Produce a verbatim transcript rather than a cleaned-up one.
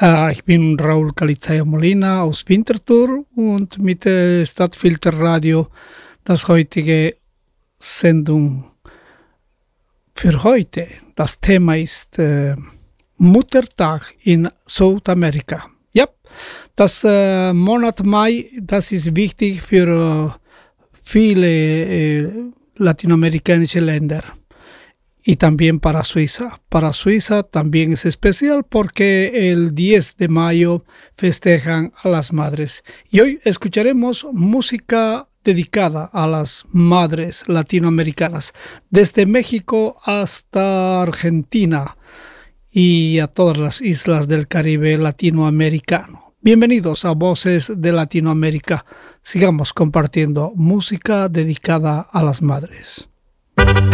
Äh, ich bin Raúl Calizaya Molina aus Winterthur und mit äh, Stadtfilterradio das heutige Sendung für heute. Das Thema ist äh, Muttertag in Südamerika. Ja, das äh, Monat Mai, das ist wichtig für äh, viele äh, latinoamerikanische Länder. Y también para Suiza. Para Suiza también es especial porque el diez de mayo festejan a las madres. Y hoy escucharemos música dedicada a las madres latinoamericanas, desde México hasta Argentina y a todas las islas del Caribe latinoamericano. Bienvenidos a Voces de Latinoamérica. Sigamos compartiendo música dedicada a las madres.